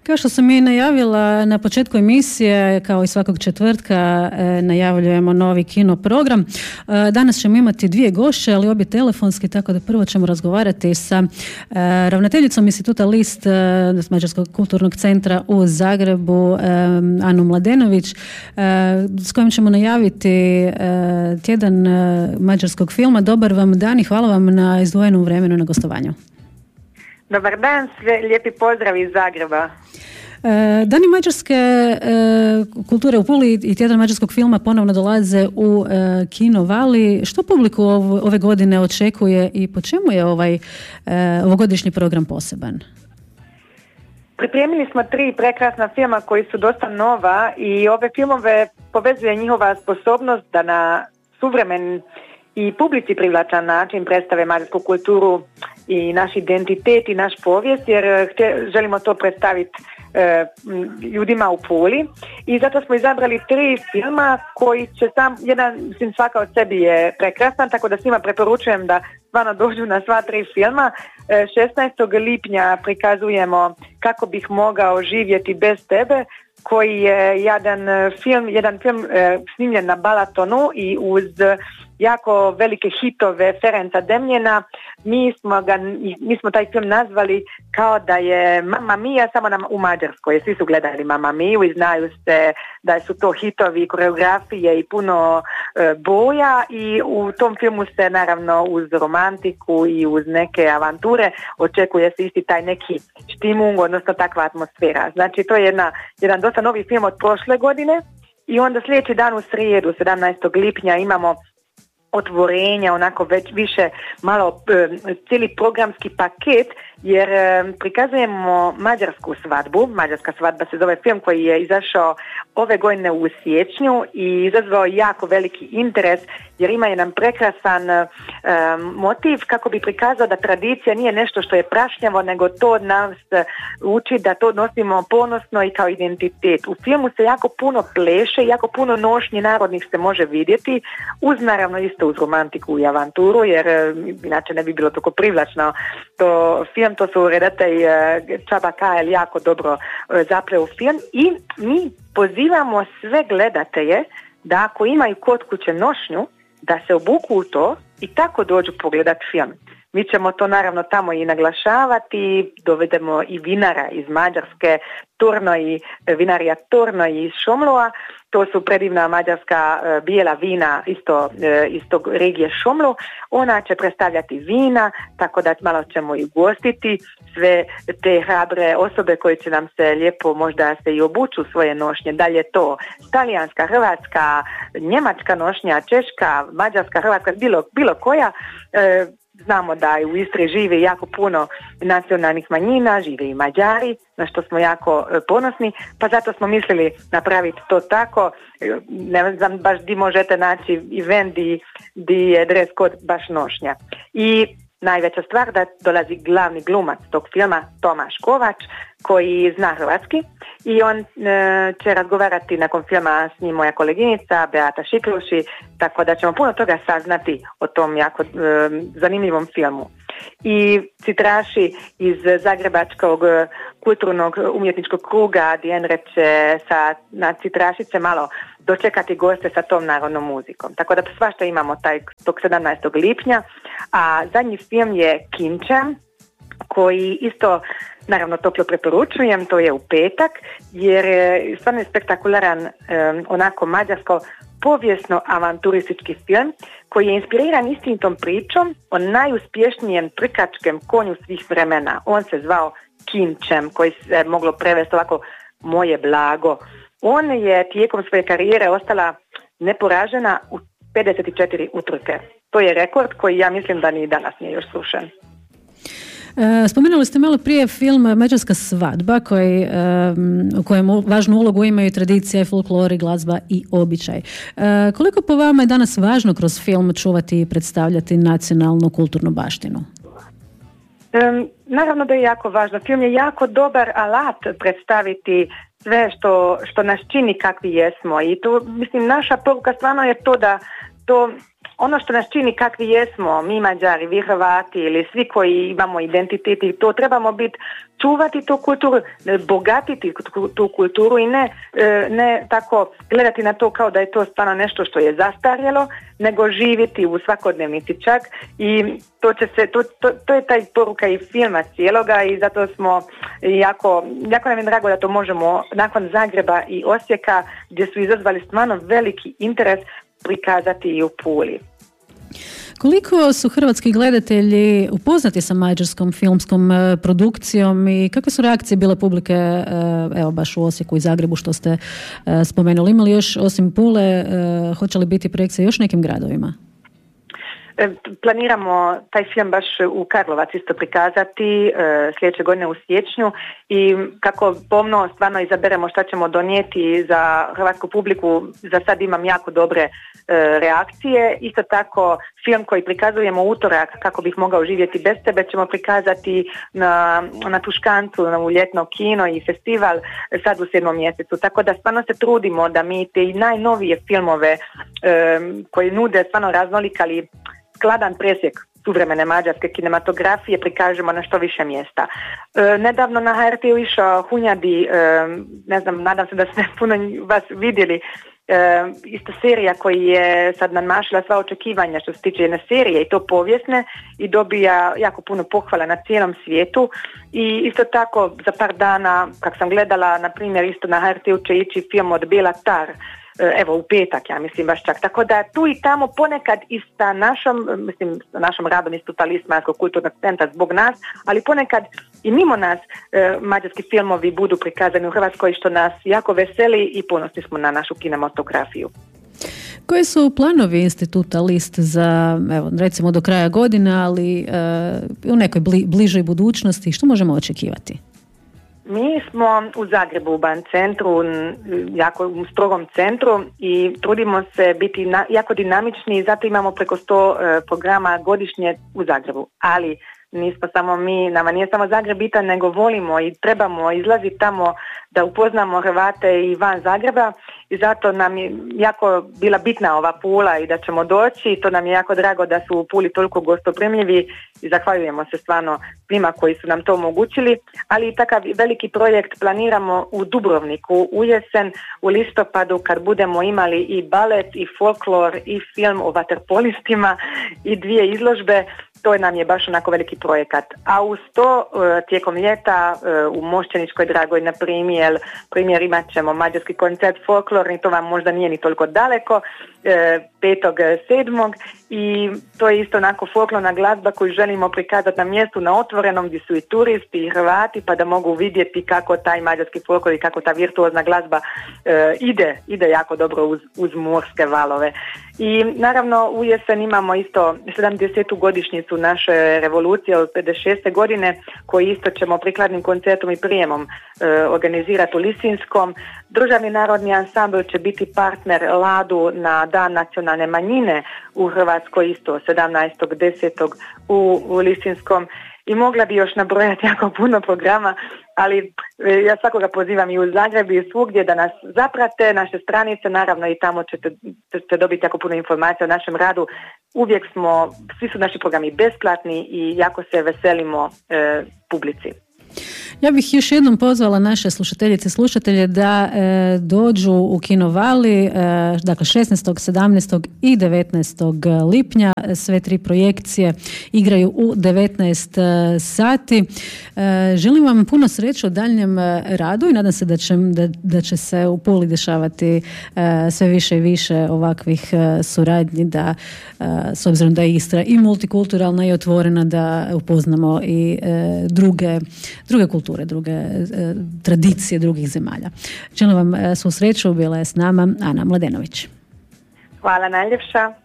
Kao što sam i najavila na početku emisije, kao i svakog četvrtka, najavljujemo novi kino program. Danas ćemo imati 2 gošće, ali obje telefonski, tako da prvo ćemo razgovarati sa ravnateljicom Instituta List Mađarskog kulturnog centra u Zagrebu, Anu Mladenović, s kojom ćemo najaviti tjedan mađarskog filma. Dobar vam dan i hvala vam na izdvojenom vremenu na gostovanju. Dobar dan, sve lijepi pozdrav iz Zagreba. Dani mađarske kulture u Puli i tjedan mađarskog filma ponovno dolaze u Kino Vali. Što publiku ove godine očekuje i po čemu je ovogodišnji program poseban? Pripremili smo 3 prekrasna filma koji su dosta nova i ove filmove povezuje njihova sposobnost da na suvremen i publici privlačan način predstave mađarsku kulturu i naš identitet i naš povijest, jer želimo to predstaviti ljudima u Puli i zato smo izabrali 3 filma koji će svaka od sebi je prekrasan, tako da svima preporučujem da stvarno dođu na sva 3 filma. 16. lipnja prikazujemo Kako bih mogao živjeti bez tebe, koji je jedan film snimljen na Balatonu i uz jako velike hitove Ferenca Demljena. Mi smo taj film nazvali kao da je Mamma Mia, samo u Mađarskoj. Svi su gledali Mamma Miju i znaju se da su to hitovi, koreografije i puno boja, i u tom filmu se naravno uz romantiku i uz neke avanture očekuje se isti taj neki štimung, odnosno takva atmosfera. Znači to je jedan dosta novi film od prošle godine, i onda sljedeći dan u srijedu 17. lipnja imamo otvorenja, onako već više malo cijeli programski paket, jer prikazujemo mađarsku svadbu. Mađarska svadba se zove film koji je izašao ove godine u siječnju i izazvao jako veliki interes, jer ima jedan prekrasan motiv kako bi prikazao da tradicija nije nešto što je prašnjavo, nego to nas uči da to nosimo ponosno i kao identitet. U filmu se jako puno pleše, jako puno nošnji narodnih se može vidjeti, uz naravno isto uz romantiku i avanturu, jer inače ne bi bilo toliko privlačno to film. To su redatelj Csaba Kajl jako dobro zapleo film, i mi pozivamo sve gledatelje da ako imaju kod kuće nošnju, da se obuku u to i tako dođu pogledati film. Mi ćemo to naravno tamo i naglašavati, dovedemo i vinara iz Mađarske, vinarija Torno iz Šomlova. To su predivna mađarska bijela vina iz tog regije Šomlu. Ona će predstavljati vina, tako da malo ćemo i ugostiti sve te hrabre osobe koje će nam se lijepo možda se i obuču svoje nošnje. Dalje to talijanska, hrvatska, njemačka nošnja, češka, mađarska, hrvatska, bilo koja. Znamo da u Istri živi jako puno nacionalnih manjina, žive i Mađari, na što smo jako ponosni, pa zato smo mislili napraviti to tako. Ne znam baš di možete naći event di je dress code baš nošnja. I najveća stvar da dolazi glavni glumac tog filma, Tomaš Kovač, koji zna hrvatski, i on će razgovarati nakon filma s njim moja koleginica Beata Šikluši, tako da ćemo puno toga saznati o tom jako zanimljivom filmu. I citraši iz Zagrebačkog kulturnog umjetničkog kruga Dienre će na citrašice malo dočekati goste sa tom narodnom muzikom. Tako da svašta imamo tog 17. lipnja, a zadnji film je Kinčem, koji isto naravno toplo preporučujem, to je u petak, jer je stvarno spektakularan, onako mađarsko povijesno avanturistički film koji je inspiriran istim tom pričom o najuspješnijem trkačkem konju svih vremena. On se zvao Kinčem, koji se moglo prevesti ovako moje blago. On je tijekom svoje karijere ostala neporažena u 54 utrke. To je rekord koji ja mislim da ni danas nije još srušen. Spomenuli ste malo prije film Mađarska svadba, u kojem važnu ulogu imaju tradicija, folklori, glazba i običaj. Koliko po vama je danas važno kroz film čuvati i predstavljati nacionalnu kulturnu baštinu? Naravno da je jako važno. Film je jako dobar alat predstaviti sve što nas čini kakvi jesmo. I tu, mislim, naša poruka stvarno je to da to ono što nas čini kakvi jesmo, mi Mađari, vi Hrvati ili svi koji imamo identitet i to trebamo biti, čuvati tu kulturu, bogatiti tu kulturu i ne tako gledati na to kao da je to stvarno nešto što je zastarjelo, nego živjeti u svakodnevnici čak i to je taj poruka i filma cijeloga i zato smo jako nam je drago da to možemo nakon Zagreba i Osijeka gdje su izazvali stvarno veliki interes prikazati i u Puli. Koliko su hrvatski gledatelji upoznati sa mađarskom filmskom produkcijom i kakve su reakcije bile publike, evo baš u Osijeku i Zagrebu što ste spomenuli? Imali još osim Pule, hoće li biti projekcije još nekim gradovima? Planiramo taj film baš u Karlovac isto prikazati sljedeće godine u siječnju i kako pomno stvarno izaberemo šta ćemo donijeti za hrvatsku publiku, za sad imam jako dobre reakcije. Isto tako film koji prikazujemo utorak kako bih mogao živjeti bez tebe ćemo prikazati na Tuškancu, u ljetno kino i festival sad u 7. mjesecu. Tako da stvarno se trudimo da mi te i najnovije filmove koji nude stvarno raznolik, ali skladan presjek suvremene mađarske kinematografije prikažemo na što više mjesta. Nedavno na HRT-u išao Hunjadi, ne znam, nadam se da ste puno vas vidjeli, isto serija koji je sad nadmašila sva očekivanja što se tiče jedne serije i to povijesne i dobija jako puno pohvala na cijelom svijetu i isto tako za par dana, kak sam gledala, na primjer isto na HRT-u će ići film od Bela Tar, evo u petak, ja mislim baš čak. Tako da tu i tamo ponekad i sa našom radom Instituta Mađarskog kulturnog centra zbog nas, ali ponekad i mimo nas mađarski filmovi budu prikazani u Hrvatskoj što nas jako veseli i ponosni smo na našu kinematografiju. Koji su planovi Instituta List za, evo, recimo do kraja godine, ali u nekoj bližoj budućnosti, što možemo očekivati? Mi smo u Zagrebu u Ban centru, jako u strogom centru i trudimo se biti jako dinamični i zato imamo preko 100 programa godišnje u Zagrebu. Ali nismo samo mi, nama nije samo Zagreb bitan, nego volimo i trebamo izlaziti tamo da upoznamo Hrvate i van Zagreba i zato nam je jako bila bitna ova Pula i da ćemo doći i to nam je jako drago da su u Puli toliko gostoprimljivi i zahvaljujemo se stvarno svima koji su nam to omogućili, ali i takav veliki projekt planiramo u Dubrovniku u jesen, u listopadu kad budemo imali i balet i folklor i film o vaterpolistima i 2 izložbe. To nam je baš onako veliki projekat. A uz to tijekom ljeta u Mošćeničkoj Dragoj na primjer imat ćemo mađarski koncert folklorni, to vam možda nije ni toliko daleko, 5.7. i to je isto onako folklorna glazba koju želimo prikazati na mjestu na otvorenom gdje su i turisti i Hrvati pa da mogu vidjeti kako taj mađarski folklor i kako ta virtuozna glazba ide jako dobro uz morske valove. I naravno u jesen imamo isto 70. godišnjicu naše revolucije od 56. godine koji isto ćemo prikladnim koncertom i prijemom organizirati u Lisinskom. Državni narodni ansambl će biti partner Ladu na Dan nacionalne manjine u Hrvatskoj isto 17.10. u Lisinskom. I mogla bi još nabrojati jako puno programa, ali ja svakoga pozivam i u Zagreb i svugdje da nas zaprate, naše stranice, naravno i tamo ćete dobiti jako puno informacija o našem radu. Uvijek svi su naši programi besplatni i jako se veselimo publici. Ja bih još jednom pozvala naše slušateljice i slušatelje da dođu u Kino Vali, dakle 16., 17. i 19. lipnja. Sve 3 projekcije igraju u 19 sati. Želim vam puno sreće u daljnjem radu i nadam se da će se u Puli dešavati sve više i više ovakvih suradnji, da s obzirom da je Istra i multikulturalna i otvorena, da upoznamo i druge kulture, druge tradicije drugih zemalja. Želim vam svu sreću, bila je s nama Ana Mladenović. Hvala najljepša.